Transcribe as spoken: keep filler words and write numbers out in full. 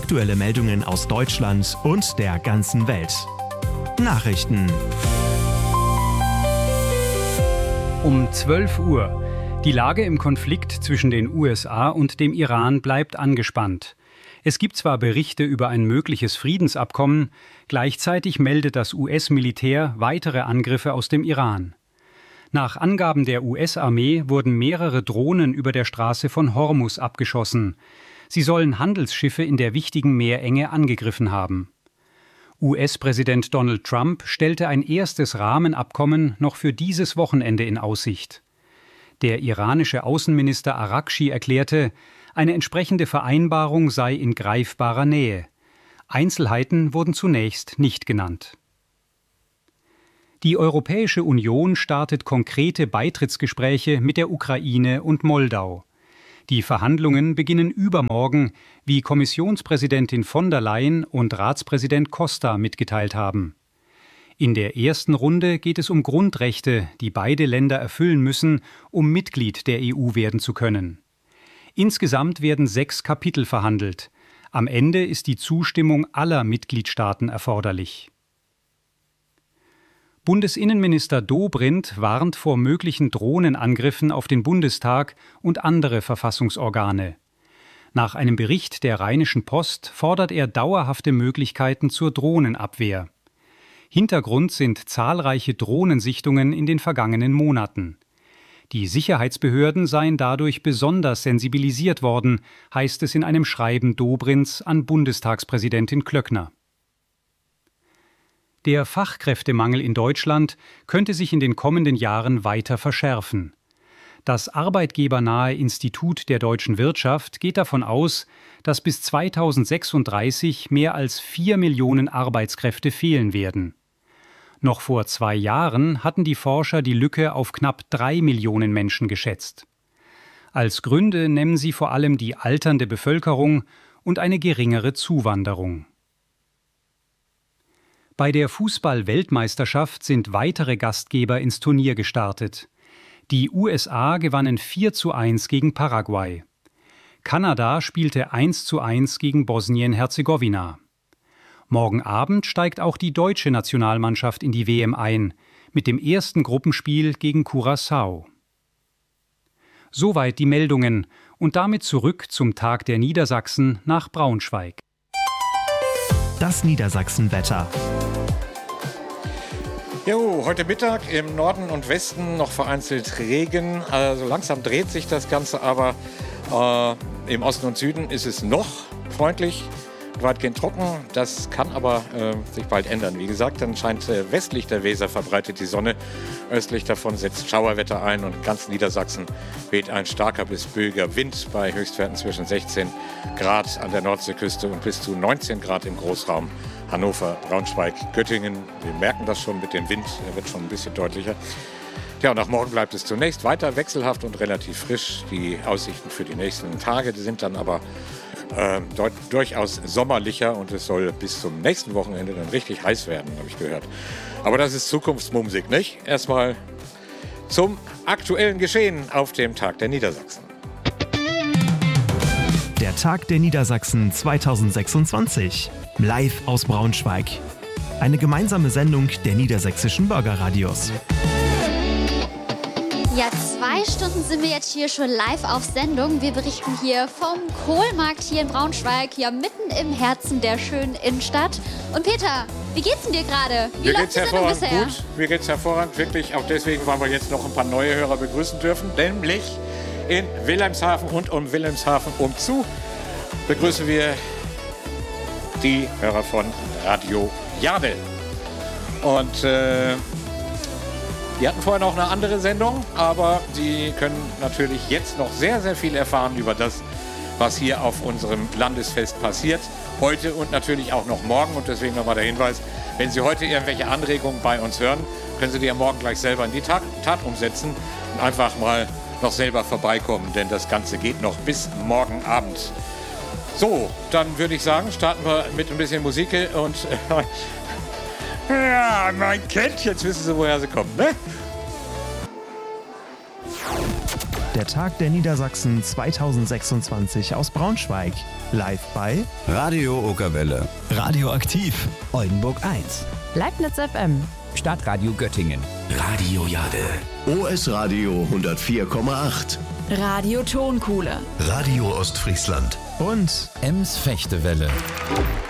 Aktuelle Meldungen aus Deutschland und der ganzen Welt. Nachrichten. Um zwölf Uhr. Die Lage im Konflikt zwischen den U S A und dem Iran bleibt angespannt. Es gibt zwar Berichte über ein mögliches Friedensabkommen, gleichzeitig meldet das U S-Militär weitere Angriffe aus dem Iran. Nach Angaben der U S-Armee wurden mehrere Drohnen über der Straße von Hormuz abgeschossen. Sie sollen Handelsschiffe in der wichtigen Meerenge angegriffen haben. U S-Präsident Donald Trump stellte ein erstes Rahmenabkommen noch für dieses Wochenende in Aussicht. Der iranische Außenminister Araghchi erklärte, eine entsprechende Vereinbarung sei in greifbarer Nähe. Einzelheiten wurden zunächst nicht genannt. Die Europäische Union startet konkrete Beitrittsgespräche mit der Ukraine und Moldau. Die Verhandlungen beginnen übermorgen, wie Kommissionspräsidentin von der Leyen und Ratspräsident Costa mitgeteilt haben. In der ersten Runde geht es um Grundrechte, die beide Länder erfüllen müssen, um Mitglied der E U werden zu können. Insgesamt werden sechs Kapitel verhandelt. Am Ende ist die Zustimmung aller Mitgliedstaaten erforderlich. Bundesinnenminister Dobrindt warnt vor möglichen Drohnenangriffen auf den Bundestag und andere Verfassungsorgane. Nach einem Bericht der Rheinischen Post fordert er dauerhafte Möglichkeiten zur Drohnenabwehr. Hintergrund sind zahlreiche Drohnensichtungen in den vergangenen Monaten. Die Sicherheitsbehörden seien dadurch besonders sensibilisiert worden, heißt es in einem Schreiben Dobrindts an Bundestagspräsidentin Klöckner. Der Fachkräftemangel in Deutschland könnte sich in den kommenden Jahren weiter verschärfen. Das arbeitgebernahe Institut der deutschen Wirtschaft geht davon aus, dass bis zweitausendsechsunddreißig mehr als vier Millionen Arbeitskräfte fehlen werden. Noch vor zwei Jahren hatten die Forscher die Lücke auf knapp drei Millionen Menschen geschätzt. Als Gründe nennen sie vor allem die alternde Bevölkerung und eine geringere Zuwanderung. Bei der Fußball-Weltmeisterschaft sind weitere Gastgeber ins Turnier gestartet. Die U S A gewannen vier zu eins gegen Paraguay. Kanada spielte eins zu eins gegen Bosnien-Herzegowina. Morgen Abend steigt auch die deutsche Nationalmannschaft in die W M ein, mit dem ersten Gruppenspiel gegen Curaçao. Soweit die Meldungen und damit zurück zum Tag der Niedersachsen nach Braunschweig. Das Niedersachsenwetter. Jo, heute Mittag im Norden und Westen noch vereinzelt Regen. Also langsam dreht sich das Ganze, aber äh, im Osten und Süden ist es noch freundlich, weitgehend trocken. Das kann aber äh, sich bald ändern. Wie gesagt, dann scheint äh, westlich der Weser verbreitet die Sonne. Östlich davon setzt Schauerwetter ein und ganz Niedersachsen weht ein starker bis böiger Wind bei Höchstwerten zwischen sechzehn Grad an der Nordseeküste und bis zu neunzehn Grad im Großraum Hannover, Braunschweig, Göttingen. Wir merken das schon mit dem Wind, er wird schon ein bisschen deutlicher. Ja, und auch morgen bleibt es zunächst weiter wechselhaft und relativ frisch. Die Aussichten für die nächsten Tage die sind dann aber äh, deut- durchaus sommerlicher und es soll bis zum nächsten Wochenende dann richtig heiß werden, habe ich gehört. Aber das ist Zukunftsmusik, nicht? Erstmal zum aktuellen Geschehen auf dem Tag der Niedersachsen. Der Tag der Niedersachsen zweitausendsechsundzwanzig. Live aus Braunschweig. Eine gemeinsame Sendung der niedersächsischen Bürgerradios. Ja, zwei Stunden sind wir jetzt hier schon live auf Sendung. Wir berichten hier vom Kohlmarkt hier in Braunschweig, ja mitten im Herzen der schönen Innenstadt. Und Peter, wie geht's denn dir gerade? Wie Mir läuft geht's die Sendung hervorragend bisher? gut. Mir geht's hervorragend, wirklich. Auch deswegen, weil wir jetzt noch ein paar neue Hörer begrüßen dürfen. Nämlich in Wilhelmshaven und um Wilhelmshaven umzu begrüßen wir die Hörer von Radio Jade. Und äh, die hatten vorher noch eine andere Sendung, aber Sie können natürlich jetzt noch sehr, sehr viel erfahren über das, was hier auf unserem Landesfest passiert. Heute und natürlich auch noch morgen. Und deswegen nochmal der Hinweis, wenn Sie heute irgendwelche Anregungen bei uns hören, können Sie die ja morgen gleich selber in die Tat, Tat umsetzen und einfach mal noch selber vorbeikommen, denn das Ganze geht noch bis morgen Abend. So, dann würde ich sagen, starten wir mit ein bisschen Musik und ja, man kennt, jetzt wissen Sie, woher sie kommt, ne? der Tag der Niedersachsen zweitausendsechsundzwanzig aus Braunschweig. Live bei Radio Okerwelle, Radioaktiv, Oldenburg eins, Leibniz F M, Stadtradio Göttingen, Radio Jade, O S Radio hundertvier Komma acht, Radio Tonkuhle, Radio Ostfriesland und Ems Fechtewelle.